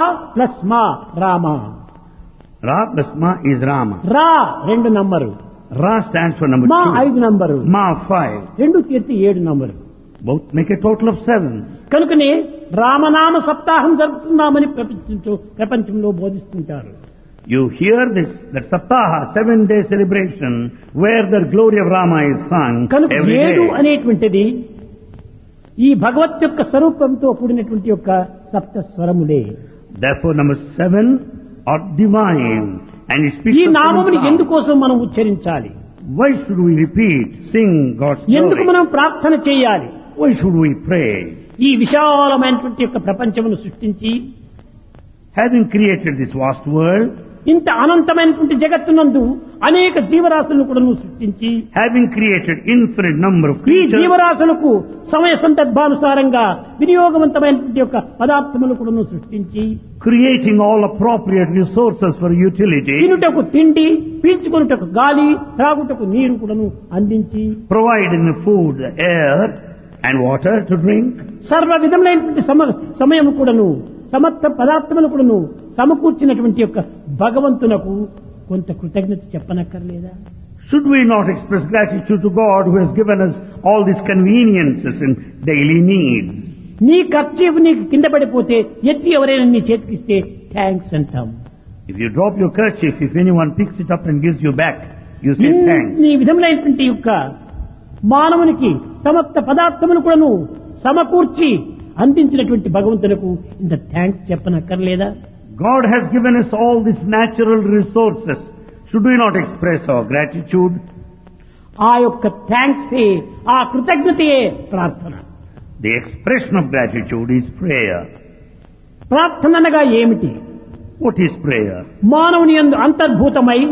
Plus మా Rama. Ra plus Ma is Rama. రా 2 number, Ra stands for number మా 2. 5 number, Ma 5. 2 చేర్చి 7 number. Both make a total of 7. కనుకనే రామనామ సప్తాహం జరుపుతున్నామని ప్రపంచంలో బోధిస్తుంటారు. You hear this, that Saptaha, 7-day celebration, where the glory of Rama is sung కనుక every 7 day. అనేటువంటిది ఈ భగవత్ యొక్క స్వరూపంతో కూడినటువంటి యొక్క సప్త స్వరములే. Therefore, number 7 are divine, and it speaks ఈ of నామముని seven ఎందుకోసం మనం ఉచ్చరించాలి? songs. Why should we repeat, sing God's ఎందుకు glory? మనం ప్రార్థన చేయాలి? Why should we pray? ఈ విశాలమైనటువంటి యొక్క ప్రపంచమును సృష్టించి Having created this vast world, ఇంత అనంతమైనటువంటి జగత్తునందు అనేక జీవరాశులను కూడా సృష్టించి having created infinite number of ఈ creatures, జీవరాశులకు సమయ సందర్భానుసారంగా వినియోగవంతమైనటువంటి యొక్క పదార్థములు కూడా సృష్టించి creating all appropriate resources for utility, తినుటకు తిండి, పీల్చుకొనుటకు గాలి, త్రాగుటకు నీరు కూడాను అందించి providing the food, the air, and water to drink, సర్వ విధములైనటువంటి సమయం కూడాను సమస్త పదార్థములు కూడాను సమకూర్చినటువంటి యొక్క భగవంతునకు కొంత కృతజ్ఞత చెప్పనక్కర్లేదా? should we not express gratitude to God who has given us all these conveniences and daily needs? నీ ఖర్చు నీకు కింద పడిపోతే ఎత్తి ఎవరైనా నీ చేతికిస్తే థ్యాంక్స్ అంటాం. If you drop your kerchief, if anyone picks it up and gives you back, you say thanks. ఈ విధములైనటువంటి యొక్క మానవునికి సమస్త పదార్థములు కూడాను సమకూర్చి అందించినటువంటి భగవంతులకు ఇంత thanks చెప్పనక్కర్లేదా? God has given us all these natural resources. Should we not express our gratitude? ఆ యొక్క థ్యాంక్స్, ఆ కృతజ్ఞతయే ప్రార్థన. The expression of gratitude is prayer. ప్రార్థన అనగా ఏమిటి? What is prayer? మానవుని యందు అంతర్భూతమై,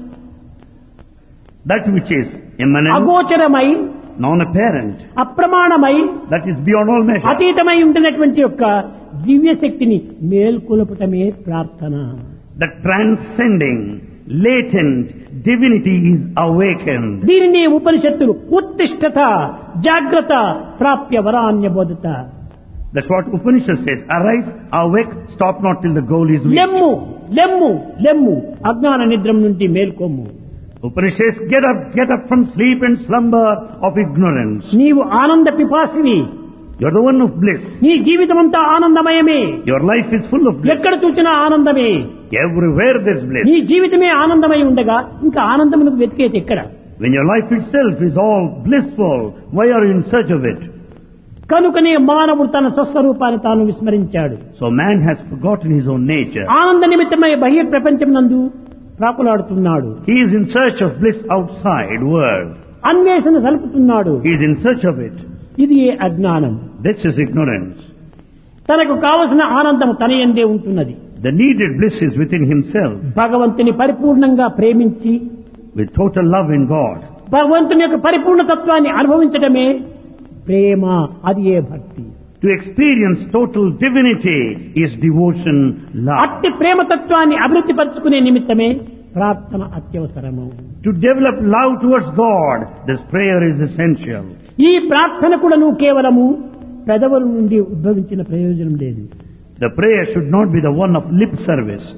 That which is immanent, అగోచరమై, non-apparent, అప్రమాణమై, that is beyond all measure. అతీతమై ఉంటున్నటువంటి యొక్క దివ్య శక్తిని మేల్కొల్పటమే ప్రార్థన. The transcending, latent divinity is awakened. దీనిని ఉపనిషత్తులు ఉత్తిష్ఠత జాగ్రత్త ప్రాప్య వరాన్య బోధత. That's what Upanishad says. Arise, awake, stop not till the goal is reached. లెమ్ము లెమ్ము లెమ్ము అజ్ఞాన నిద్రం నుండి మేల్కొమ్ము. Upanishad says, get up from sleep and slumber of ignorance. నీవు ఆనంద పిపాసివి. You're the one of bliss. నీ జీవితమంతా ఆనందమయమే. Your life is full of bliss. ఎక్కడ చూసినా ఆనందమే. Everywhere there's bliss. నీ జీవితమే ఆనందమై ఉండగా ఇంకా ఆనందమునకు వెతికేది ఎక్కడ? When your life itself is all blissful, why are you in search of it? కనుకనే మానవుడు తన స్వస్వరూపాన్ని తాను విస్మరించాడు. So man has forgotten his own nature. ఆనంద నిమిత్తమై బహిర్ ప్రపంచం నందు ప్రాకులాడుతున్నాడు. He is in search of bliss outside world. అన్వేషణ సలుపుతున్నాడు. He is in search of it. ఇది ఏ అజ్ఞానం. This is ignorance. తనకు కావలసిన ఆనందం తన యందే ఉంటున్నది. The needed bliss is within himself. భగవంతుని పరిపూర్ణంగా ప్రేమించి With total love in God. భగవంతుని యొక్క పరిపూర్ణ తత్వాన్ని అనుభవించటమే ప్రేమ, అది ఏ భక్తి. To experience total divinity is devotion, love. అట్టి ప్రేమ తత్వాన్ని అభివృద్ధి పరుచుకునే నిమిత్తమే ప్రార్థన అత్యవసరము. To develop love towards God, this prayer is essential. ఈ ప్రార్థన కూడా నువ్వు కేవలము పెదవుల నుండి ఉద్భవించిన ప్రయోజనం లేదు. The prayer should not be the one of lip service.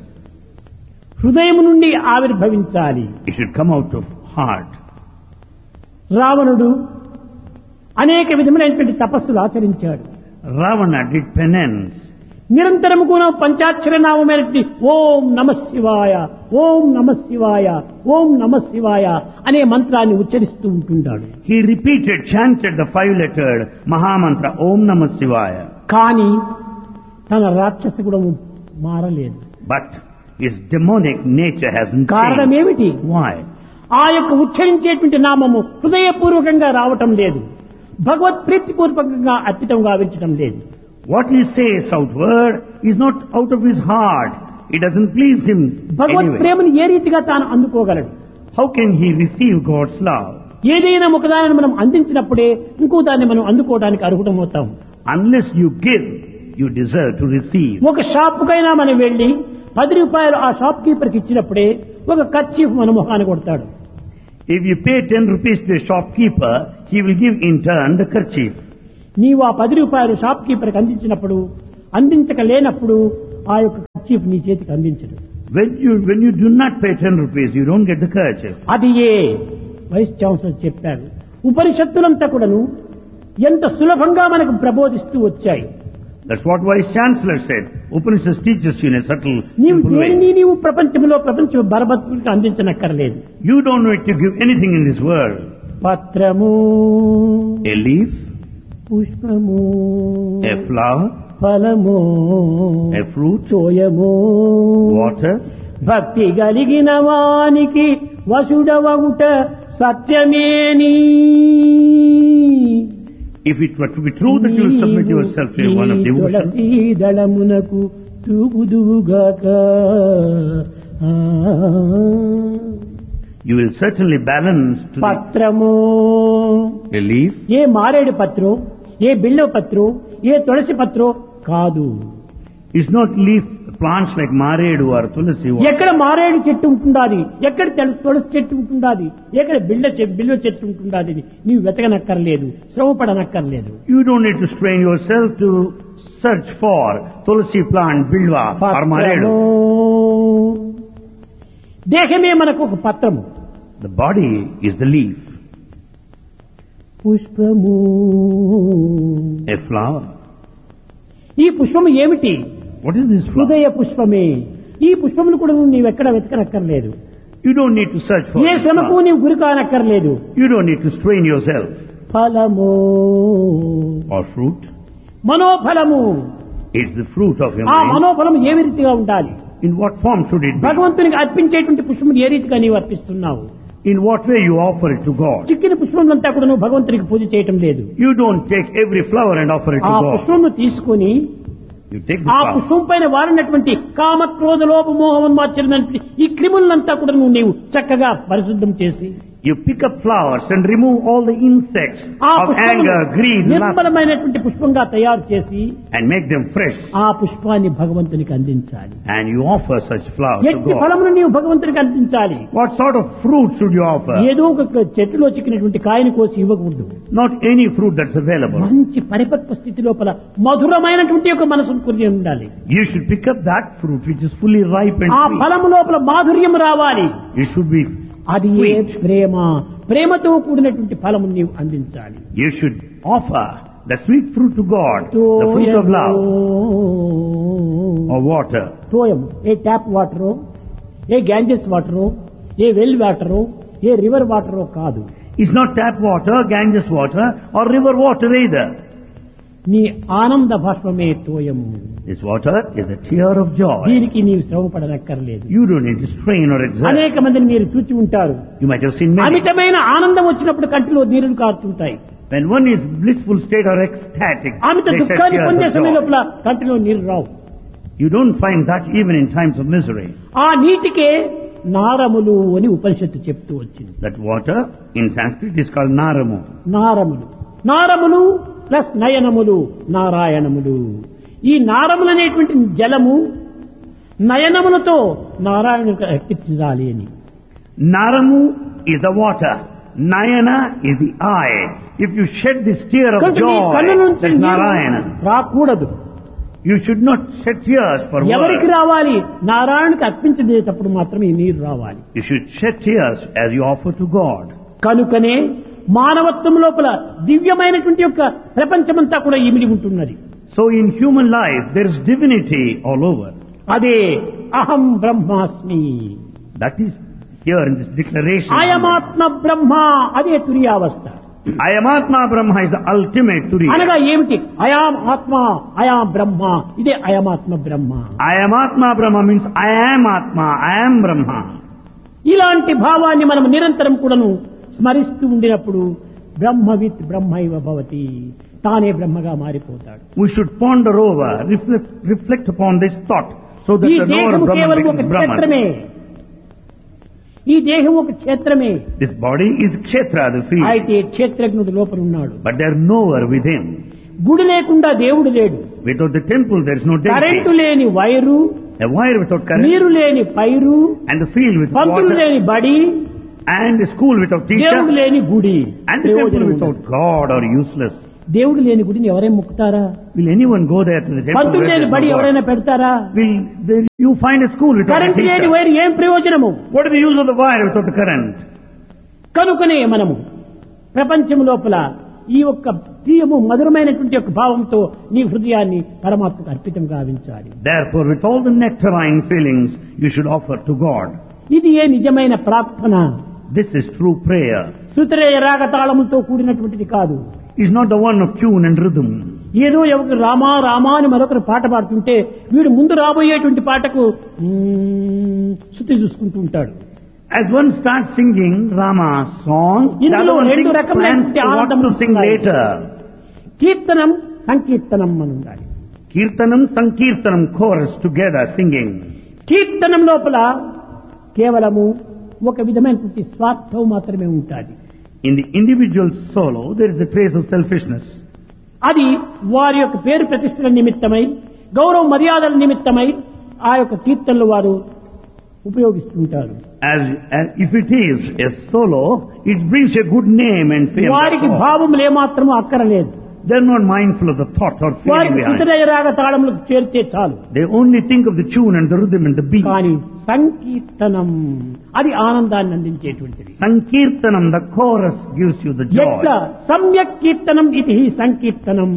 హృదయం నుండి ఆవిర్భవించాలి. It should come out of heart. రావణుడు అనేక విధములైనటువంటి తపస్సులు ఆచరించాడు. Ravana did penance. నిరంతరము కూడా పంచాక్షర నామమైనటువంటి ఓం నమ శివాయ, ఓం నమ శివాయ, ఓం నమ శివాయ అనే మంత్రాన్ని ఉచ్చరిస్తూ ఉంటుంటాడు. He repeated, chanted the 5-lettered Mahamantra, Om Namah Shivaya. కానీ తన రాక్షస గుణము మారలేదు. But his demonic nature hasn't కారణం changed. ఏమిటి? Why? ఆ యొక్క ఉచ్చరించేటువంటి నామము హృదయపూర్వకంగా రావటం లేదు, భగవత్ ప్రీతిపూర్వకంగా అర్పితం గావించటం లేదు. What he says outward is not out of his heart. It doesn't please him Bhagwat anyway. ప్రేమను ఏ రీతిగా తాను అందుకోగలడు? How can he receive God's love? ఏదైనా ఒకదాన్ని మనం అందించినప్పుడే ఇంకో దాన్ని మనం అందుకోవడానికి అర్హుటమవుతాం. Unless you give, you deserve to receive. ఒక షాపుకైనా మనం వెళ్ళి 10 రూపాయలు ఆ షాప్ కీపర్కి ఇచ్చినప్పుడే ఒక కర్చీఫ్ మన మొహాన్ని కొడతాడు. If you pay 10 rupees to a shopkeeper, he will give in turn the kerchief. నీవు ఆ 10 రూపాయలు షాప్ కీపర్కి అందించినప్పుడు, అందించక లేనప్పుడు ఆ యొక్క కర్చీఫ్ నీ చేతికి అందించడు. When you do not pay 10 rupees, you don't get the kerchief. అది ఏ వైస్ ఛాన్సలర్ చెప్పాడు. ఉపనిషత్తులంతా కూడాను ఎంత సులభంగా మనకు ప్రబోధిస్తూ వచ్చాయి. That's what Vice Chancellor said. Upanishads teaches you in a subtle, simple way. నీవు ప్రపంచ బరబతులకు అందించనక్కర్లేదు. You don't need to give anything in this world. పత్రము, A leaf, పుష్పము, a flower, ఫలము, a fruit, తోయము, water. భక్తి కలిగిన వానికి వసుడవగుట సత్యమేని. If it were to be true that you will submit yourself to one of devotion, దళమునకు తూగుదువుగాక. you will certainly balance to పత్రము, a leaf. ఏ మారేడు పత్రం, ఏ బిల్వ పత్రం, ఏ తులసి పత్రం కాదు. It's not leaf plants like maredu or tulasi. ఎక్కడ మారేడు చెట్టు ఉంటుండాది, ఎక్కడ తులసి చెట్టు ఉంటుండాది, ఎక్కడ బిల్వ చెట్టు ఉంటుండాది, నీవు వెతకనక్కర్లేదు, శ్రమపడనక్కర్లేదు. You don't need to strain yourself to search for tulasi plant, bilva or maredu. దేహమే మనకు ఒక పత్రము. The body is the leaf. పుష్పము, A flower. ఈ పుష్పము ఏమిటి? What is this flower? హృదయ పుష్పమే. ఈ పుష్పములు కూడా నీవెక్కడ వెతకనక్కర్లేదు. You don't need to search for A this శ్రమకు flower. నీవు గురి కానక్కర్లేదు. You don't need to strain yourself. ఫలము, Or fruit. మనోఫలము. It's the fruit of your ఆ mind. మనోఫలం ఏ రీతిగా ఉండాలి? In what form should it be? భగవంతునికి అర్పించేటువంటి పుష్పములు ఏ రీతిగా నీవు అర్పిస్తున్నావు? In what way you offer it to God? చిక్కిన పుష్పములంతా కూడా నువ్వు భగవంతునికి పూజ చేయటం లేదు. You don't take every flower and offer it ఆ to God. పుష్పమును తీసుకొని You take the ఆ flower. పుష్పం పైన వారినటువంటి కామ క్రోధ లోభ మోహమన్మాచరణి ఈ క్రిములంతా కూడా నీవు చక్కగా పరిశుద్ధం చేసి You pick up flowers and remove all the insects ఆ of పుష్పమును anger, greed, lust, నిర్మలమైనటువంటి పుష్పంగా తయారు చేసి and make them fresh. ఆ పుష్పాన్ని భగవంతునికి అందించాలి. And you offer such flowers to ఎట్టి God. ఫలమును నీవు భగవంతునికి అందించాలి. What sort of fruit should you offer? ఏదో ఒక చెట్టులో చిక్కినటువంటి కాయని కోసి ఇవ్వకూడదు. Not any fruit that's available. మంచి పరిపక్వ స్థితి లోపల మధురమైనటువంటి ఒక మనసును కూర్చి ఉండాలి. You should pick up that fruit which is fully ripe and ఆ sweet. ఫలము లోపల మాధుర్యం రావాలి. It should be అది ఏ sweet. ప్రేమ, ప్రేమతో కూడినటువంటి ఫలము నీవు అందించాలి. You should offer the sweet fruit to God, the fruit of love or water. తోయం A tap వాటరో, A Ganges వాటరో, A well వాటరో, A river వాటరో కాదు. It's not tap water, Ganges water or river water either. నీ ఆనంద భాష్పమే తోయము. This water is a tear of joy. దీనికి నీవు శ్రమపడనక్కర్లేదు. You don't need to strain or exert. అనేక మందిని మీరు చూచి ఉంటారు. You might have seen many. అమితమైన ఆనందం వచ్చినప్పుడు కంటిలో నీరులు కారుతుంటాయి. When one is blissful state or ecstatic, Amit they shed దుఃఖాన్ని tears పొందే of సమయం joy. లోపల కంటిలో నీరు రావు. You don't find that even in times of misery. ఆ నీటికే నారములు అని ఉపనిషత్తు చెప్తూ వచ్చింది. That water in Sanskrit is called Naramu. నారములు, నారములు plus నయనములు, నారాయణములు. ఈ నారములు అనేటువంటి జలము నయనములతో నారాయణునికి అర్పించాలి అని. Naramu is the water. Nayana is the eye. If you shed this tear of కనుక నీ కన్ను joy, నుంచి that's నీరు Narayana. రాకూడదు. You should not shed tears for ఎవరికి words. రావాలి? నారాయణునికి అర్పించేటప్పుడు మాత్రమే ఈ నీరు రావాలి. You should shed tears as you offer to God. కనుకనే మానవత్వం లోపల దివ్యమైనటువంటి యొక్క ప్రపంచమంతా కూడా ఇమిడి ఉంటున్నది. So in human life, there is divinity all over. అదే అహం బ్రహ్మాస్మి, That is here in this declaration. అయమాత్మ బ్రహ్మ, అదే తురియావస్థ. Ayamatma Brahma is the ultimate Turiya. అనగా ఏమిటి? అయాం ఆత్మ, అయాం బ్రహ్మ, ఇదే అయమాత్మ బ్రహ్మ. Ayamatma Brahma means I am Atma, I am Brahma. ఇలాంటి భావాన్ని మనం నిరంతరం కూడాను స్మరిస్తూ ఉండినప్పుడు బ్రహ్మవిత్ బ్రహ్మైవ భవతి, తానే బ్రహ్మగా మారిపోతాడు. We should ponder over, reflect upon this thought so that ఈ the knower దేహము Brahman కేవలం ఒక becomes క్షేత్రమే. Brahman. ఈ దేహం ఒక క్షేత్రమే. This body is Kshetra, the field. అయితే క్షేత్రజ్ఞుడు లోపల ఉన్నాడు. But there is knower within. గుడి లేకుండా దేవుడు లేడు. Without the temple there is no current deity. లేని wire, A wire without current, నీరు లేని పైరు, and the field without Pantulu water, లేని బడి, and a school without దేవుడు teacher, లేని గుడి. and the temple ప్రయోజనం without ఉండదు. God are useless. దేవుడు లేని గుడిని ఎవరైనా ముక్కుతారా? Will anyone go there to the temple? Pantulu where లేని there's no బడి God? ఎవరైనా పెడతారా? You find a school without a current లేని teacher? వైర్ ఏం ప్రయోజనము? What is the use of the wire without the current? కనుకనే మనము ప్రపంచం లోపల ఈ ఒక్క తీయము మధురమైనటువంటి యొక్క భావంతో నీ హృదయాన్ని పరమాత్మకు అర్పితం గావించాలి. Therefore, with all the nectarine feelings, you should offer to God. ఇది ఏ నిజమైన ప్రార్థన. This is true prayer. శృతిరేయ రాగ తాళములతో కూడినటువంటిది కాదు. It's not the one of tune and rhythm. ఏదో ఎవరు రామా రామా అని మరొకరు పాట పాడుతుంటే వీడు ముందు రాబోయేటువంటి పాటకు శృతి చూసుకుంటూ ఉంటాడు. As one starts singing Rama's song, the ఇందులో other one రెండు thinks రకముల plans to what to sing later. కీర్తనం సంకీర్తనం అని ఉండాలి. Kirtanam, Sankirtanam, chorus together singing. కీర్తనం లోపల కేవలము ఒక విధమైనటువంటి స్వార్థం మాత్రమే ఉంటుంది. In the individual solo, there is a trace of selfishness. అది వారి యొక్క పేరు ప్రతిష్టల నిమిత్తమై గౌరవ మర్యాదల నిమిత్తమై ఆ యొక్క కీర్తనలు వారు ఉపయోగిస్తుంటారు. As if it is a solo, it brings a good name and fame. వారికి భావములు ఏమాత్రము అక్కరలేదు. They are not mindful of the thought or feeling వారికి behind. శృతిరేయ రాగ తాళములకు చేరితే చాలు. They only think of the tune and the rhythm and the beat. కానీ సంకీర్తనం అది ఆనందాన్ని అందించేటువంటిది. Sankirtanam, the chorus gives you the ఎట్లా joy. సమ్యక్ కీర్తనం ఇది సంకీర్తనం.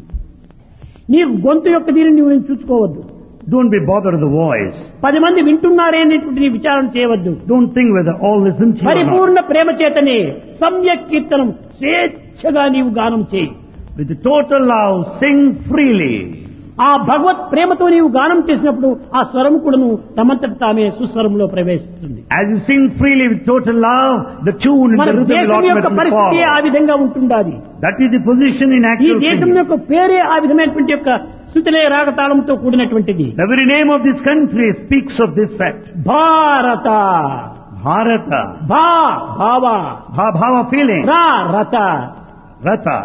నీకు గొంతు యొక్క దీనిని నువ్వు చూసుకోవద్దు. Don't be bothered with the voice. 10 మంది వింటున్నారే అనేటువంటి నీ విచారణ చేయవద్దు. Don't think whether all listen to you or not. పరిపూర్ణ ప్రేమ చేతనే సమ్యక్ కీర్తనం స్వేచ్ఛగా నీవు గానం చేయి. With total love, sing freely. ఆ భగవత్ ప్రేమతో నీవు గానం చేసినప్పుడు ఆ స్వరం కూడాను తమంతట తామే సుస్వరంలో ప్రవేశిస్తుంది. As you sing freely with total love, the tune and మన the rhythm will దేశం యొక్క automatically పరిస్థితి ఆ follow. విధంగా ఉంటుండాలి. That is the position in ఈ actual దేశం singing. యొక్క పేరే ఆ విధమైనటువంటి యొక్క Shruthilaya రాగతాళంతో కూడినటువంటిది. The very name of this country speaks of this fact. భారత Bharata. భావ Bhava feeling. రత Rata.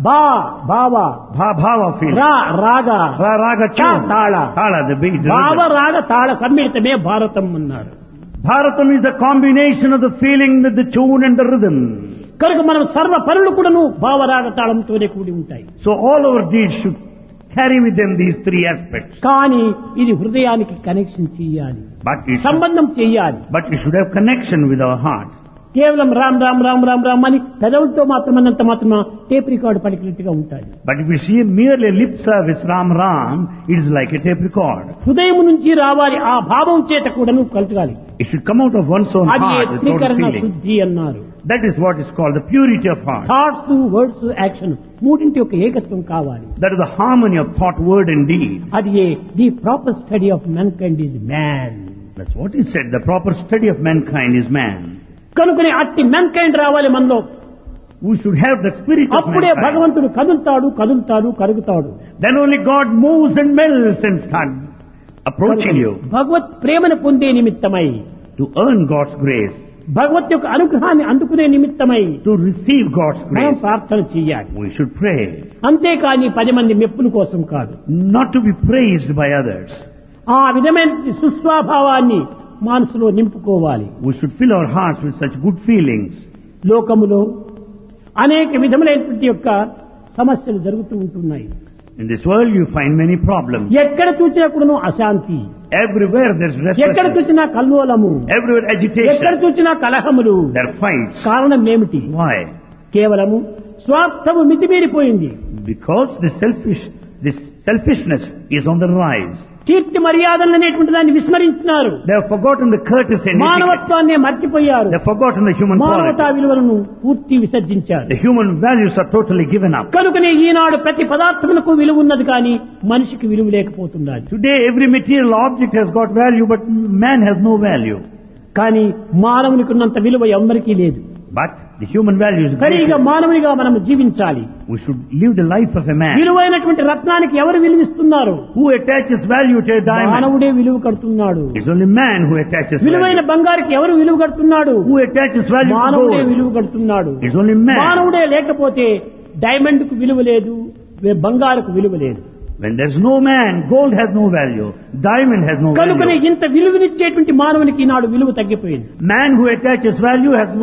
భావ Bhava feeling. రాగ Raga tune. Tala Tala, the beat. the భావ rhythm. రాగ తాళ సమ్మిళితమే భారతం అన్నారు. Bharatam is the combination of the feeling with the tune and the rhythm. కనుక మనం సర్వ పనులు కూడాను భావరాగ తాళంతోనే కూడి ఉంటాయి. So all our deeds should carry with them these three aspects. కానీ ఇది హృదయానికి కనెక్షన్ చేయాలి, సంబంధం చేయాలి. But you should have connection with our heart. కేవలం రామ్ రామ్ రామ్ రామ్ రామ్ అని పెదవులతో మాత్రమన్నంత మాత్రం టేప్ రికార్డు పలికినట్టుగా ఉంటాయి. But if you see merely lip service Ram Ram, it is like a tape record. హృదయం నుంచి రావాలి, ఆ భావం చేత కూడా నువ్వు కలగాలి. It should come out of one's own అది heart with total త్రికరణ feeling. శుద్ధి అన్నారు. That is what is called the purity of heart. Thoughts, words, action మూడింటి యొక్క ఏకత్వం కావాలి. That is the harmony of thought, word and deed. అది the proper study of man kind is man. That's what is said. The proper study of mankind is man. కనుకనే అట్టి man kind రావాలి మనలో. We should have the spirit of అప్పుడే mankind. భగవంతుడు కదులుతాడు, కదులుతాడు, కరుగుతాడు. Then only God moves and melts and starts approaching you. భగవత్ ప్రేమను పొందే నిమిత్తమై, To earn God's grace, భగవత్ యొక్క అనుగ్రహాన్ని అందుకునే నిమిత్తమై to receive God's మనం grace, ప్రార్థన చెయ్యాలి. we should pray. అంతేకాని 10 మంది మెప్పుల కోసం కాదు. Not to be praised by others. ఆ విధమైన సుస్వభావాన్ని మనసులో నింపుకోవాలి. We should fill our hearts with such good feelings. లోకములో అనేక విధములైనటువంటి యొక్క సమస్యలు జరుగుతూ ఉంటున్నాయి. In this world you find many problems. ఎక్కడ చూసినా కూడాను అశాంతి, Everywhere there's ఎక్కడ restlessness. చూసినా కల్లోలము, Everywhere ఎక్కడ agitation. చూసినా కలహములు. There are fights. కారణం ఏమిటి? Why? కేవలము స్వార్థము మితిమీరిపోయింది. Because this selfishness is on the rise. కీర్తి మర్యాదలు అనేటువంటి దాన్ని విస్మరించినారు. They have forgotten the courtesy and etiquette. మానవత్వాన్ని మర్చిపోయారు. They have forgotten the human మానవతా quality. విలువలను పూర్తి విసర్జించారు. The human values are totally given up. కనుకనే ఈనాడు ప్రతి పదార్థమునకు విలువ ఉన్నది కానీ మనిషికి విలువ లేకపోతున్నది. Today every material object has got value, but man has no value. కానీ మానవునికి ఉన్నంత విలువ ఎవ్వరికీ లేదు. But the human value is సరిగా greater. మానవునిగా మనం జీవించాలి. We should live the life of a man. విలువైనటువంటి రత్నానికి ఎవరు విలువిస్తున్నారు? Who attaches value to a diamond? మానవుడే విలువ కడుతున్నాడు. It's only man who attaches విలువైన value. బంగారికి ఎవరు విలువ కడుతున్నాడు? Who attaches value to మానవుడే gold? విలువ కడుతున్నాడు. It's only man. మానవుడే లేకపోతే డైమండ్ కు విలువ లేదు, బంగారుకు విలువ లేదు. When there's no man, gold has no value. Diamond has no కనుకనే value. ఇంత విలువనిచ్చేటువంటి మానవునికి ఈనాడు విలువ తగ్గిపోయింది. Man who attaches value has lost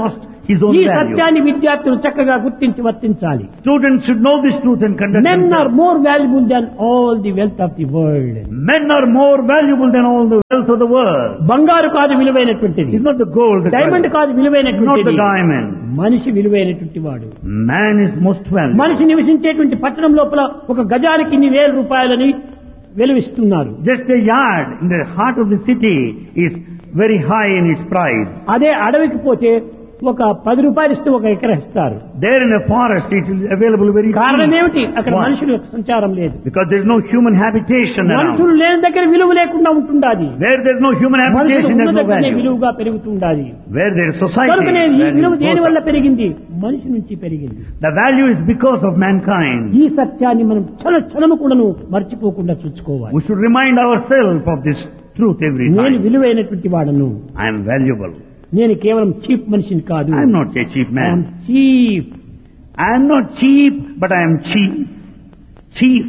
his own ఈ value. సత్యాన్ని విద్యార్థులు చక్కగా గుర్తించి వర్తించాలి. Students should know this truth and conduct Men are themselves. more valuable than all the wealth of the world. Men are more valuable than all the wealth of the world. బంగారు కాదు విలువైనటువంటిది, It's not the gold, that's diamond valuable. కాదు It's not విలువైనటువంటిది, the diamond. మనిషి విలువైనటువంటి వాడు. Man is most valuable. మనిషి నివసించేటువంటి పట్టణం లోపల ఒక గజానికి ఇన్ని వేల రూపాయలని వెలువిస్తున్నారు. Just a yard in the heart of the city is very high in its price. అదే అడవికి పోతే ఒక 10 రూపాయలు ఇస్తే ఒక ఎకరా ఇస్తారు. There in a forest it is available very కారణం cheap. ఏమిటి? అక్కడ Why? మనుషుల యొక్క సంచారం లేదు. Because there is no human habitation around. మనుషులు లేని దగ్గర విలువ లేకుండా ఉంటుండాది. Where there is no human మనుషులు habitation, there ఉన్న is no దగ్గరనే value. విలువగా పెరుగుతుండాది. Where there is society, కనుకనే ఈ value విలువ దేని goes వల్ల up. పెరిగింది? మనిషి నుంచి పెరిగింది. The value is because of mankind. ఈ సత్యాన్ని మనం క్షణము కూడాను మర్చిపోకుండా చూసుకోవాలి. We should remind ourselves of this truth every నేను time. విలువైనటువంటి వాడను, I am valuable. నేను కేవలం చీప్ మనిషిని కాదు. I am not a cheap man. Cheap. I am not cheap, but I am chief. Chief.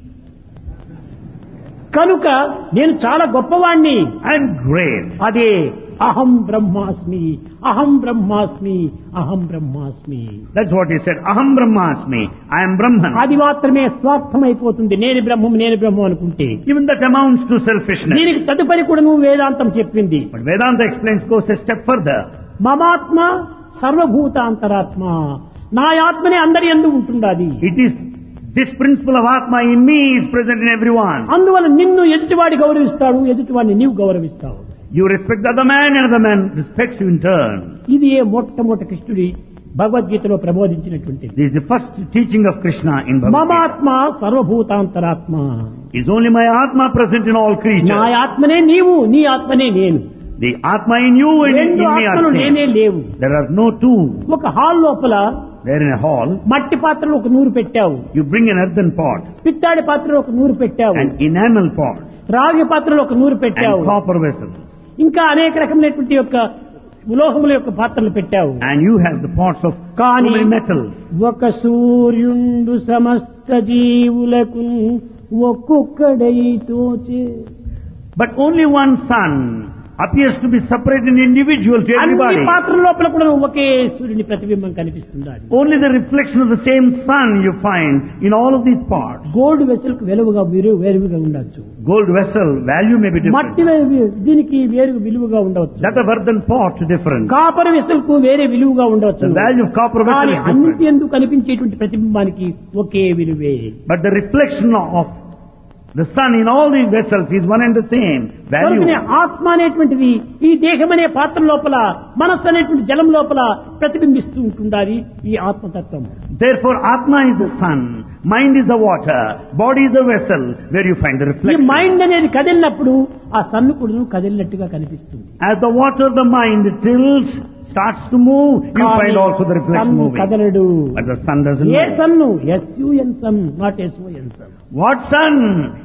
కనుక నేను చాలా గొప్పవాణ్ణి. I am great. అదే అహం బ్రహ్మాస్మి, అహం బ్రహ్మాస్మి, అహం బ్రహ్మాస్మి. That's what he said. Aham Brahmasmi. I am Brahman. అది మాత్రమే స్వార్థమైపోతుంది. నేను బ్రహ్మం అనుకుంటే. Even that amounts to selfishness. దీనికి తదుపరి కూడా నువ్వు వేదాంతం చెప్పింది. But Vedanta explains, goes a step further. మమాత్మ సర్వభూతాంతరాత్మ, నా ఆత్మనే అందరి యందు ఉంటుండాది. It is this principle of Atma in me is present in everyone. అందువల్ల నిన్ను ఎదుటివాడి గౌరవిస్తాడు, ఎదుటివాడిని నీవు గౌరవిస్తావు. You respect the other man and the man respects you in turn. ఇది ఏ మొట్టమొదటి కృష్ణుడి భగవద్గీతలో ప్రబోధించినటువంటిది. This is the first teaching of Krishna in Bhagavad Gita. మమాత్మ సర్వభూతాంతరాత్మ, Is only my Atma present in all నా creatures. ఆత్మనే నీవు, నీ ఆత్మనే నేను. The Atma in you and in రెండు me are ఆత్మలు లేనే same. లేవు. There are no two. ఒక హాల్ లోపల There in a hall, మట్టి పాత్రలో ఒక 100 పెట్టావు, you bring an earthen pot, పిత్తాడి పాత్రలో ఒక 100 పెట్టావు, an enamel pot, రాగి పాత్రలో ఒక 100 పెట్టావు, and copper vessel. ఇంకా అనేక రకమైనటువంటి యొక్క ఉలోహముల యొక్క పాత్రలు పెట్టావు. And you have the pots of so కానీ many metals. ఒక సూర్యుండు సమస్త జీవులకు ఒక్కొక్కడై తోచే. But only one sun appears to be separate and individual to అన్ని everybody. పాత్రల లోపల కూడా ఒకే సూర్యుని ప్రతిబింబం కనిపిస్తుంది. Only the reflection of the same sun you find in all of these parts. Gold vessel కు వెలువగా వేరుగా ఉండొచ్చు, Gold vessel value may be మట్టి different. దీనికి వేరు విలువగా ఉండవచ్చు, That of earthen pot different. Copper vessel కు వేరే విలువగా ఉండవచ్చు. The value of copper vessel కానీ is అన్నిటి different. ఎందుకు కనిపించేటువంటి ప్రతిబింబానికి ఒకే విలువే. But the reflection of the sun in all these vessels is one and the same value. కనుకనే ఆత్మ అనేటువంటిది ఈ దేహం అనే పాత్ర లోపల, మనస్సు అనేటువంటి జలం లోపల ప్రతిబింబిస్తూ ఉంటుండాలి ఈ ఆత్మతత్వం. Therefore Atma is the sun, mind is the water, body is the vessel where you find the ఈ reflection. మైండ్ అనేది కదిలినప్పుడు ఆ సన్ను కూడా కదిలినట్టుగా కనిపిస్తుంది. As the water, the mind tilts, starts to move, you కానీ find also the reflection sun moving. కదలడు. But the sun doesn't A move. Sun? SUN sun, not SON sun. What sun?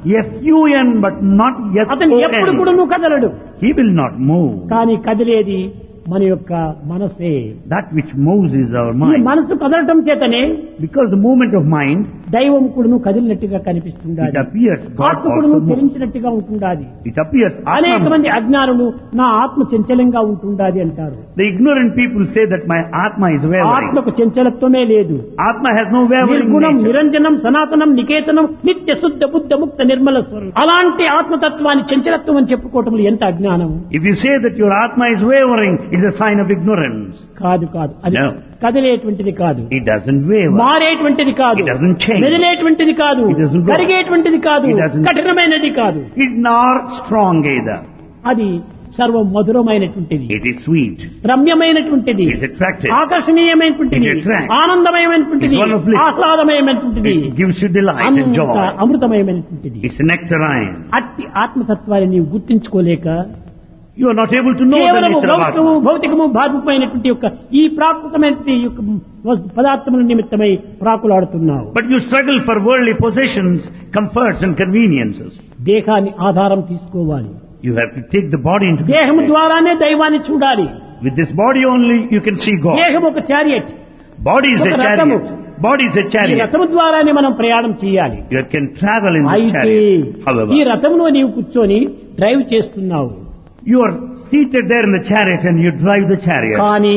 SUN, but not అతను ఎప్పుడు కూడా SON. కదలడు. He will not move. కానీ కదిలేది మన యొక్క మనసే. That which moves is our ఈ mind. మనసు కదలటం చేతనే Because the movement of mind, దైవం కూడా కదిలినట్టుగా కనిపిస్తుండాలి, it appears God ఆత్మ also కూడా moves. చరించినట్టుగా ఉంటుండాలి. It appears అనేక Atma. మంది అజ్ఞానులు నా ఆత్మ చంచలంగా ఉంటుండాలి అంటారు. The ignorant people say that my Atma is wavering. ఆత్మకు చంచలత్వమే లేదు. Atma has no wavering నిర్గుణం, nature. నిరంజనం, సనాతనం, నికేతనం, నిత్య శుద్ధ బుద్ధ ముక్త నిర్మల స్వరం. అలాంటి ఆత్మతత్వాన్ని చంచలత్వం అని చెప్పుకోవటం ఎంత అజ్ఞానం. If you say that your Atma is wavering, it's a sign of ignorance. కాదు, అది No. కదిలేటువంటిది కాదు, It doesn't waver. మారేటువంటిది కాదు, It doesn't change. మెదిలేటువంటిది కాదు, It doesn't grow. కరిగేటువంటిది కాదు, It doesn't- కఠినమైనది కాదు. It's not strong either. అది సర్వం మధురమైనటువంటిది, It is sweet. రమ్యమైనటువంటిది, It is attractive. ఆకర్షణీయమైనటువంటిది, It attracts. ఆనందమయమైనటువంటిది, It's one of bliss. ఆహ్లాదమయమైనటువంటిది, It gives you delight and అంత joy. అమృతమయమైనటువంటిది. It's nectarine. అట్టి ఆత్మతత్వాన్ని నీవు గుర్తించుకోలేక You are not able to know the కేవలము nature of భౌతికము Atma. భౌతికము భావికమైనటువంటి యొక్క ఈ ప్రాకృతమైనటువంటి యొక్క పదార్థముల నిమిత్తమై ప్రాకులాడుతున్నావు. But you struggle for worldly possessions, comforts and conveniences. దేహాన్ని ఆధారం తీసుకోవాలి. You have to take the body into దేహము consideration. ద్వారానే దైవాన్ని చూడాలి. With this body only you can see God. దేహం ఒక చారియట్, Body is a ఒక రథము. chariot. Body is a ఈ chariot. రథము ద్వారానే మనం ప్రయాణం చేయాలి. You can travel in this అయితే chariot. However, ఈ రథంలో నీవు కూర్చొని డ్రైవ్ చేస్తున్నావు. you are seated there in the chariot and you drive the chariot. కానీ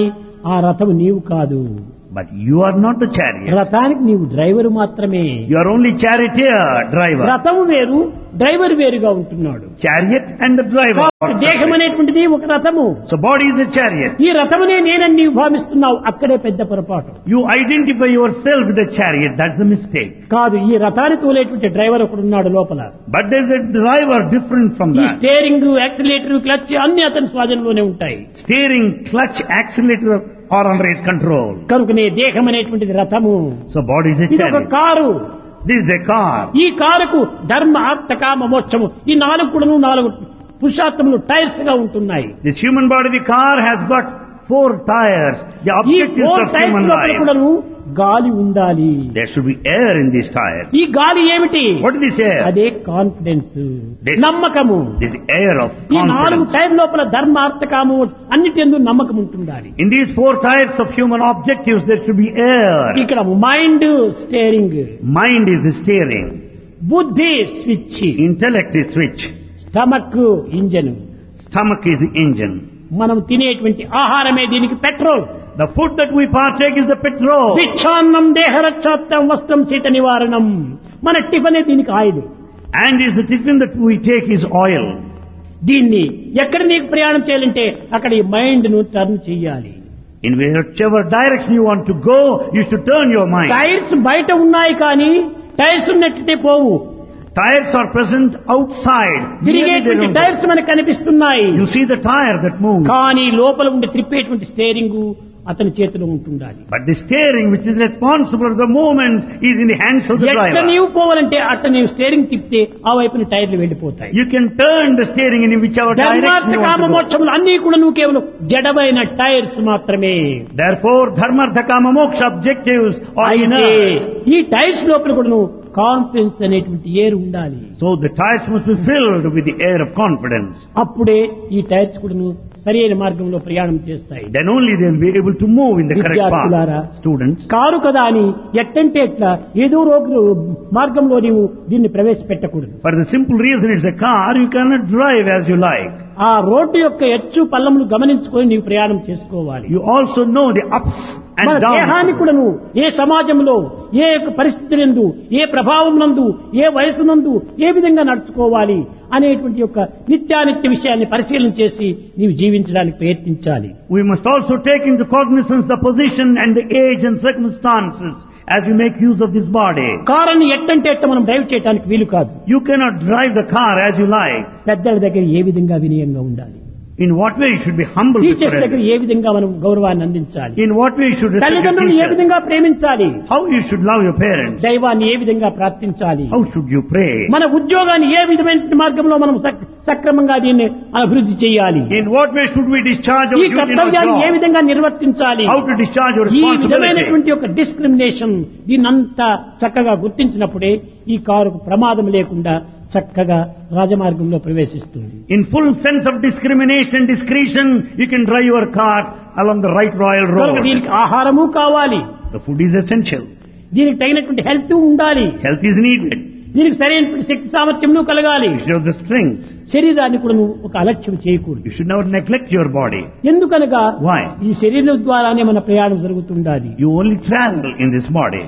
ఆ రథము నీవు కాదు. But you are not the chariot. రథానికి నీవు డ్రైవరు మాత్రమే. You are only charioteer, driver. రథము వేరు, డ్రైవర్ వేరుగా ఉంటున్నాడు. Chariot and the driver. దేహం అనేటువంటిది ఒక రథము. So body is a chariot. ఈ రథమునే నేనని నీవు భావిస్తున్నావు, అక్కడే పెద్ద పొరపాటు. You identify yourself with the chariot. That's the mistake. కాదు, ఈ రథాన్ని తోలేటువంటి డ్రైవర్ ఒకడు ఉన్నాడు లోపల. But there is a driver different from ఈ that. స్టీరింగ్, యాక్సిలేటర్, క్లచ్ అన్ని అతని స్వాధీనంలోనే ఉంటాయి. Steering, clutch, accelerator are under his control. కనుకనే దేహం అనేటువంటిది రథము. So body is a ఇది ఒక chariot. Car. This is a car. ఈ కారుకు ధర్మ, అర్థ, కామ, మోక్షము ఈ నాలుగు కూడాను 4 పురుషార్థములు టైర్స్ గా ఉంటున్నాయి. This human body, the car, has got 4 tires. The ఈ objectives 4 of టైర్స్ human లోపల life. కూడాను గాలి ఉండాలి. There should be air in these tires. ఈ గాలి ఏమిటి? What is this air? అదే కాన్ఫిడెన్స్, This- నమ్మకము. This air of ఈ 4 confidence. టైర్ లోపల ధర్మ, అర్థ, కామము అన్నిటి నమ్మకం ఉంటుండాలి. In these 4 tires of human objectives, there should be air. ఇక్కడ mind steering, Mind is the steering. బుద్ధి switch, Intellect is switch. Stomach engine. Stomach is the engine. మనం తినేటువంటి ఆహారమే దీనికి petrol. The food that we partake is the petrol. భిక్షాన్నం దేహరక్షాత్తం వస్త్రం శీత నివారణం. మన టిఫనే దీనికి oil. And is the tiffin that we take is oil. దీన్ని ఎక్కడ నీకు ప్రయాణం చేయాలంటే అక్కడ ఈ మైండ్ ను టర్న్ చేయాలి. In whichever direction you want to go, you should turn your mind. Tyres బయట ఉన్నాయి కానీ టైర్స్ నెట్టితే పోవు. Tires are present outside. Really they తిరిగేటువంటి don't tyres go. మనకు కనిపిస్తున్నాయి You see the tire that moves. కానీ లోపల ఉండి త్రిప్పేటువంటి స్టీరింగ్ అతని చేతిలో ఉంటుండాలి. But the steering, which is responsible for the movement, is in the hands of the ఎక్కడ driver. నీవు పోవాలంటే అట్లా నీవు స్టీరింగ్ తిప్పితే ఆ వైపున టైర్లు వెళ్ళిపోతాయి. You can turn the steering in whichever direction ధర్మార్థ, you want comma, to go. మోక్షములు అన్ని కూడా నువ్వు కేవలం జడమైన టైర్స్ మాత్రమే. Therefore, dharmartha, kama, moksha objectives are అయితే inert. ఈ టైర్స్ లోపల కూడా నువ్వు కాన్ఫిడెన్స్ అనేటువంటి ఎయిర్ ఉండాలి. So the tires must be filled with the air of confidence. అప్పుడే ఈ టైర్స్ కూడా నువ్వు సరైన మార్గంలో ప్రయాణం చేస్తాయి. Then only they will be able to move in the correct విద్యార్థులారా, path. Students, కారు కదా అని ఎట్టంటే ఎట్లా ఏదో మార్గంలో నీవు దీన్ని ప్రవేశపెట్టకూడదు. for the simple reason it's a car, you cannot drive as you like. ఆ రోడ్డు యొక్క ఎచ్చు పల్లములు గమనించుకొని నీవు ప్రయాణం చేసుకోవాలి. You also know the ups and మన దేహాన్ని downs. కూడా నువ్వు ఏ సమాజంలో, ఏ పరిస్థితి నందు, ఏ ప్రభావం నందు, ఏ వయసు నందు ఏ విధంగా నడుచుకోవాలి అనేటువంటి యొక్క నిత్యానిత్య విషయాన్ని పరిశీలన చేసి నీవు జీవించడానికి ప్రయత్నించాలి. We must also take into cognizance the position and the age and circumstances as we make use of this body. కారుని ఎట్టంటే ఎట్ట మనం డ్రైవ్ చేయడానికి వీలు కాదు. You cannot drive the car as you like. పెద్దల దగ్గర ఏ విధంగా వినయంగా ఉండాలి, In what way you should be humble before teachers దగ్గర elders? ఏ విధంగా మనం గౌరవాన్ని అందించాలి, In what way you should respect your తల్లిదండ్రులు ఏ teachers? విధంగా ప్రేమించాలి, How you should love your parents? దైవాన్ని ఏ విధంగా ప్రార్థించాలి, How should you pray? మన ఉద్యోగాన్ని ఏ విధమైన మార్గంలో మనం సక్రమంగా దీన్ని అభివృద్ధి చేయాలి, In what way should we discharge our ఈ duty in our కర్తవ్యాన్ని ఏ job? విధంగా నిర్వర్తించాలి, How to discharge your ఈ responsibility? విధమైనటువంటి యొక్క డిస్క్రిమినేషన్ దీన్నంతా చక్కగా గుర్తించినప్పుడే ఈ కారుకు ప్రమాదం లేకుండా చక్కగా రాజమార్గంలో ప్రవేశిస్తుంది. In full sense of discrimination and discretion, you can drive your car along the right royal కనుక road. దీనికి ఆహారము కావాలి, The food is essential. దీనికి తగినటువంటి హెల్త్ ఉండాలి, Health is needed. దీనికి సరైనటువంటి శక్తి సామర్థ్యం కలగాలి. You should have the strength. శరీరాన్ని కూడా నువ్వు ఒక అలక్ష్యం చేయకూడదు. You should never neglect your body. ఎందుకనగా Why? ఈ శరీరం ద్వారానే మన ప్రయాణం జరుగుతుండాలి. You only travel in this body.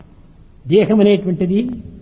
దేహం అనేటువంటిది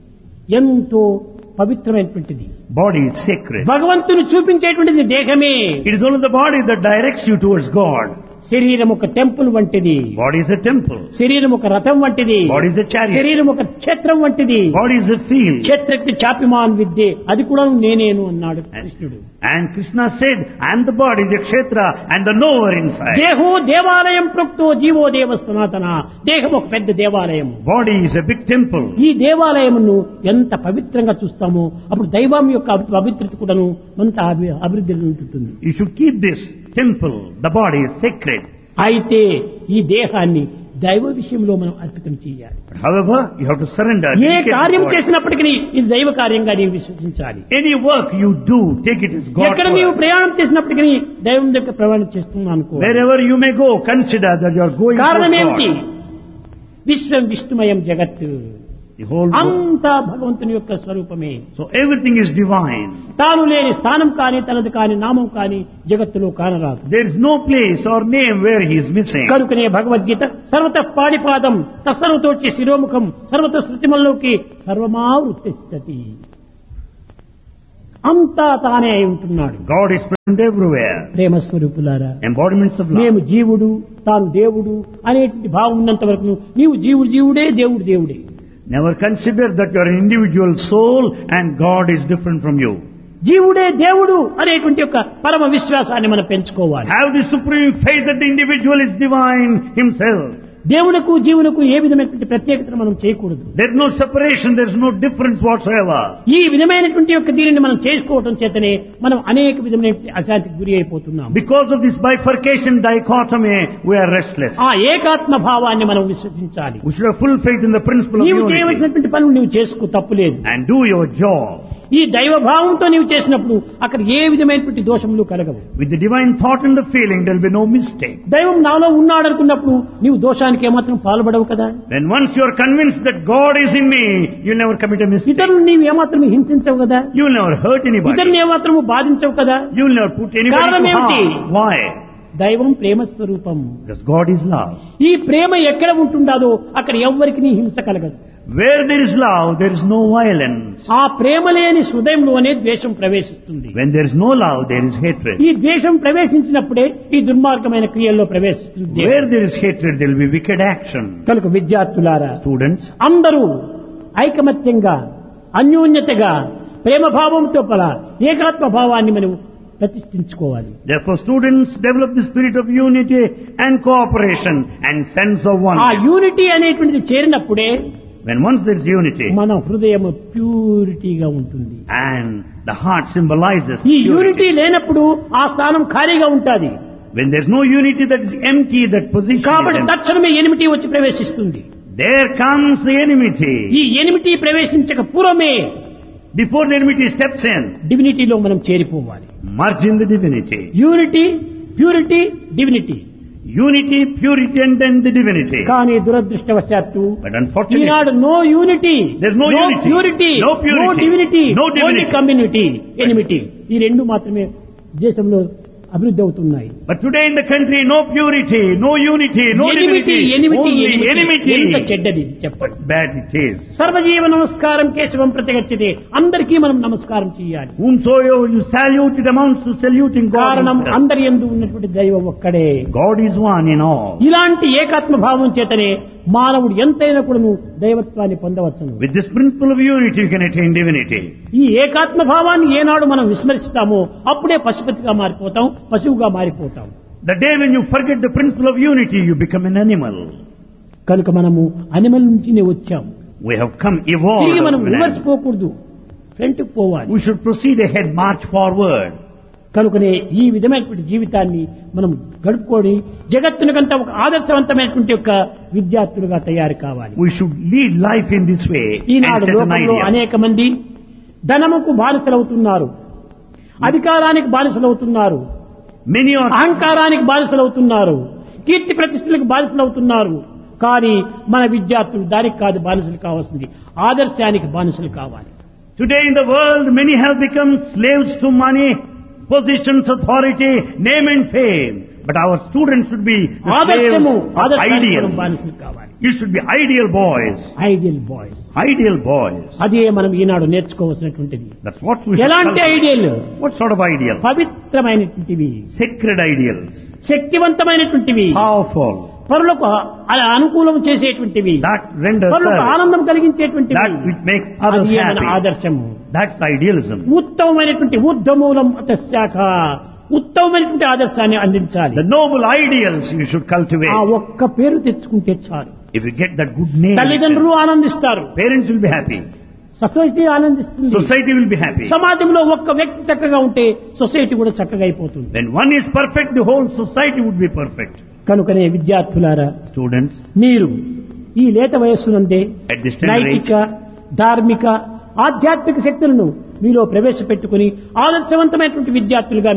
ఎంతో పవిత్రమైనటువంటిది. Body is sacred. భగవంతుని చూపించేటువంటిది దేహమే. It is only the body that directs you towards God. శరీరం ఒక టెంపుల్ వంటిది, Body is a temple. శరీరం ఒక రథం వంటిది, Body is a chariot. శరీరం ఒక క్షేత్రం వంటిది. Body is a field. క్షేత్రజ్ఞ చాపిమాన్ విద్యే, అది కూడా నేనేను అన్నాడు కృష్ణుడు. And Krishna said, I am the body, the kshetra, and the knower inside. దేహో దేవాలయం ప్రోక్తో జీవో దేవ సనాతన. దేహం ఒక పెద్ద దేవాలయం. Body is a big temple. ఈ దేవాలయమును ఎంత పవిత్రంగా చూస్తామో అప్పుడు దైవం యొక్క పవిత్రత కూడాను అంత అభివృద్ధి చెందుతుంది. You should keep this temple. The body is sacred. అయితే ఈ దేహాన్ని దైవ విషయంలో మనం అర్పితం చేయాలి. But however, you have to surrender. A dedicate కార్యం this body. చేసినప్పటికీ ఇది దైవ కార్యంగా నీవు విశ్వసించాలి. Any work you do, take it as God's ఎక్కడ నీవు work. ప్రయాణం చేసినప్పటికీ దైవం దగ్గర ప్రయాణం చేస్తున్నాను అనుకో. Wherever you may go, consider that you are going కారణం towards ఏమిటి? God. విశ్వం విష్ణుమయం జగత్. The whole world. అంతా భగవంతుని యొక్క స్వరూపమే. So everything is divine. తాను లేని స్థానం కాని తనది కాని నామం కాని జగత్తులో కానరాదు. There is no place or name where he is missing. కనుకనే భగవద్గీత సర్వత పాడిపాదం తస్సర్వతోచి శిరోముఖం సర్వత శృతిమల్లోకి సర్వమావృత్తిస్తతి. అంతా తానే అయి ఉంటున్నాడు. God is present everywhere. ప్రేమ స్వరూపులారా, Embodiments of మేము love. జీవుడు తాను దేవుడు అనేటువంటి భావం ఉన్నంత వరకు నీవు జీవుడు జీవుడే దేవుడు దేవుడే. Never consider that you are an individual soul and God is different from you. జీవుడే దేవుడు అనేటువంటి యొక్క పరమ విశ్వాసాన్ని మనం పెంచుకోవాలి. Have the supreme faith that the individual is divine himself. దేవునకు జీవునకు ఏ విధమైనటువంటి ప్రత్యేకతను మనం చేయకూడదు. There is no separation, there is no difference whatsoever. ఈ విధమైనటువంటి యొక్క దీనిని మనం చేసుకోవటం చేతనే మనం అనేక విధమైన అశాంతికి గురి అయిపోతున్నాం. Because of this bifurcation, dichotomy, we are restless. ఆ ఏకాత్మ భావాన్ని మనం విశ్వసించాలి. We should have full faith in the principle of నీవు unity చేయవలసినటువంటి పనులు నీవు చేసుకో, తప్పులేదు. and do your job. ఈ దైవ భావంతో నీవు చేసినప్పుడు అక్కడ ఏ విధమైనటువంటి దోషములు కలగవు. With the divine thought and the feeling, there will be no mistake. దైవం నాలో ఉన్నాడనుకున్నప్పుడు నీవు దోషానికి ఏమాత్రం పాల్పడవు కదా. Then once you are convinced that God is in me, you will never commit a mistake. ఇతరులు నీవు ఏమాత్రం హింసించవు కదా. You will never hurt anybody. ఇతరులను ఏమాత్రము బాధించవు కదా. You will never put anybody కారణం to ఏమిటి? harm. Why? దైవం ప్రేమ స్వరూపం. Because God is love. ఈ ప్రేమ ఎక్కడ ఉంటుండాదో అక్కడ ఎవ్వరికి నీ హింస కలగదు. Where there is love, there is no violence. ఆ ప్రేమ లేని హృదయంలోనే ద్వేషం ప్రవేశిస్తుంది. When there is no love, there is hatred. ఈ ద్వేషం ప్రవేశించినప్పుడే ఈ దుర్మార్గమైన క్రియల్లో ప్రవేశిస్తుంది. Where there is hatred, there will be wicked action. కనుక విద్యార్థులారా, Students, అందరూ ఐకమత్యంగా అన్యోన్యతగా ప్రేమ భావంతో పల ఏకాత్మ భావాన్ని మనం ప్రతిష్ఠించుకోవాలి. therefore students develop the spirit of unity and cooperation and sense of ఆ oneness. యూనిటీ అనేటువంటిది చేరినప్పుడే When once there is unity మన హృదయం ప్యూరిటీగా ఉంటుంది. and the heart symbolizes ఈ purity. యూనిటీ లేనప్పుడు ఆ స్థానం ఖాళీగా ఉంటుంది. When there is no unity, that is empty, that position is కాబట్టి empty. తక్షణమే ఎనిమిటీ వచ్చి ప్రవేశిస్తుంది. There comes the enmity. ఈ ఎనిమిటీ ప్రవేశించక పూర్వమే Before the enmity steps in, డివినిటీలో మనం చేరిపోవాలి. merge in the divinity. Unity, purity, divinity. Unity, purity and then the divinity. కానీ దురదృష్టవశాత్తు But unfortunately, Eenadu no unity, There's no unity, purity, no purity, no divinity, no divinity. Only community, enmity. ఈ రెండు మాత్రమే దేశంలో అభివృద్ధి అవుతున్నాయి. but today in the country, no purity, no unity, no enmity, divinity, enmity, only enmity. ఎంత enmity. చెడ్డది చెప్పండి. Bad it is. సర్వజీవ నమస్కారం కేశవం ప్రతిగచ్చతే. అందరికీ మనం నమస్కారం చేయాలి. Whomsoever you salute, it amounts to saluting God కారణం himself. అందరి యందు ఉన్నటువంటి దైవం ఒక్కడే. God is one in all. ఇలాంటి ఏకాత్మ భావం చేతనే మానవుడు ఎంతైనా కూడాను దైవత్వాన్ని పొందవచ్చును. With this principle of unity, you can attain divinity. ఈ ఏకాత్మ భావాన్ని ఏనాడు మనం విస్మరిస్తామో అప్పుడే పశుపతిగా మారిపోతాం, పశువుగా మారిపోతాం. The day when you forget the principle of unity, you become an animal. కనుక మనము అనిమల్ నుంచినే వచ్చాం. We have come evolved. తిరిగి మనం of an రివర్స్ animal. పోకూడదు, ఫ్రంట్ పోవాలి. We should proceed ahead, march forward. కనుకనే ఈ విధమైనటువంటి జీవితాన్ని మనం గడుపుకొని జగత్తునికంతా ఒక ఆదర్శవంతమైనటువంటి యొక్క విద్యార్థులుగా తయారు కావాలి. We should lead life in this way and Eenadu set an లోకంలో idea. అనేక మంది ధనముకు బానిసలవుతున్నారు, అధికారానికి బానిసలవుతున్నారు, Many are అహంకారానికి బానిసలవుతున్నారు, కీర్తి ప్రతిష్టలకు బానిసలవుతున్నారు. కానీ మన విద్యార్థులు దానికి కాదు బానిసలు కావాల్సింది, ఆదర్శానికి బానిసలు కావాలి. today in the world, many have become slaves to money, positions, authority, name and fame. But our students should be the ఆదర్శము, slaves of ఆదర్శానికి మనం ideals. బానిసలు కావాలి. You should be ideal boys. Ideal boys. Ideal boys. అదే మనం ఈనాడు నేర్చుకోవాల్సినటువంటిది. That's what we should ఎలాంటి cultivate. Ideal? What sort of ideal? పవిత్రమైనటువంటివి, Sacred ideals. శక్తివంతమైనటువంటివి, Powerful. పరులకు అనుకూలం చేసేటువంటివి, That renders పరులకు service. ఆనందం కలిగించేటువంటివి. That which makes others అది మన happy. ఆదర్శము. That's idealism. ఉత్తమమైనటువంటి ఊర్ధమూలం శాఖ, ఉత్తమమైనటువంటి ఆదర్శాన్ని అందించాలి. The noble ideals you should ఆ cultivate. ఒక్క పేరు తెచ్చుకుంటే చాలు. If you get that good name, తల్లిదండ్రులు ఆనందిస్తారు, parents will be happy. Society ఆనందిస్తుంది, Society will be happy. సమాజంలో ఒక్క వ్యక్తి చక్కగా ఉంటే సొసైటీ కూడా చక్కగా అయిపోతుంది. When one is perfect, the whole society would be perfect. కనుకనే విద్యార్థులారా, Students, మీరు ఈ లేత వయస్సునందే at this tender age, నైతిక, ధార్మిక, ఆధ్యాత్మిక శక్తులను మీలో ప్రవేశపెట్టుకుని ఆదర్శవంతమైనటువంటి విద్యార్థులుగా మీరు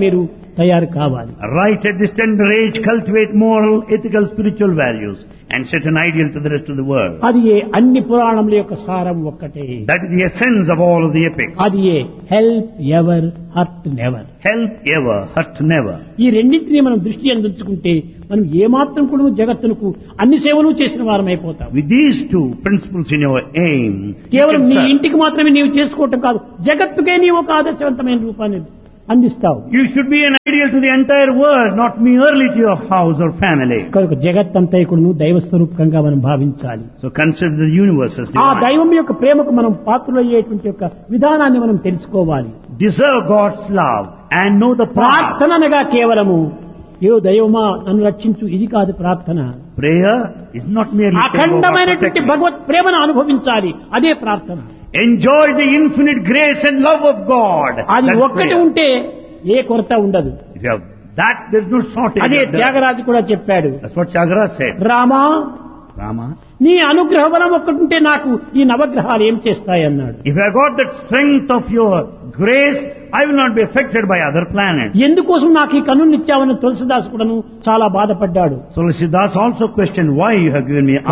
తయారు కావాలి. Right at this tender age, cultivate moral, ethical, spiritual values and set an ideal to the rest of the world. అది అన్ని పురాణముల యొక్క సారం ఒక్కటే. That is the essence of all of the epics. అది help ever hurt never. Help ever, hurt never. ఈ రెండింటినీ మనం దృష్టి అందించుకుంటే మనం ఏమాత్రం కూడా జగత్తునకు అన్ని సేవలు చేసిన వారం అయిపోతాం. With these two principles in your aim, కేవలం నీ ఇంటికి మాత్రమే నీవు చేసుకోవటం కాదు, జగత్తుకే నీవు ఒక ఆదర్శవంతమైన రూపాన్ని అందిస్తావు. you should be an ideal to the entire world, not merely to your house or family. కనుక జగత్తంతైకుడును దైవ స్వరూపంగా మనం భావించాలి. So consider the universe as ఆ divine. దైవం యొక్క ప్రేమకు మనం పాత్రులయ్యేటువంటి యొక్క విధానాన్ని మనం తెలుసుకోవాలి. Deserve God's love and know the path. ప్రార్థన అనగా కేవలము ఏ దైవమా నన్ను రక్షించు ఇది కాదు ప్రార్థన. Prayer is not merely saying, "Oh, God, అఖండమైనటువంటి protect me." భగవత్ ప్రేమను అనుభవించాలి, అదే ప్రార్థన. Enjoy the infinite grace and love of God. అది That's ఒక్కటి prayer. ఉంటే ఏ కొరత ఉండదు. If you have that, there's no shortage. అదే of that. త్యాగరాజు కూడా చెప్పాడు, That's what Tyagaraja said. Rama Rama, నీ అనుగ్రహ బలం ఒక్కటుంటే నాకు ఈ నవగ్రహాలు ఏం చేస్తాయి అన్నాడు. if I got that strength of your grace, I will not be affected by other planets. ఎందుకోసం నాకు ఈ కన్నునిచ్చావని తులసిదాసు కూడాను చాలా బాధపడ్డాడు. So Tulsidas also questioned why you have given me